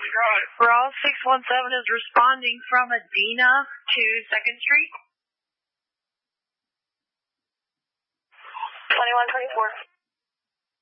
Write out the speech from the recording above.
Raw 617 is responding from Adena to 2nd Street. 2124.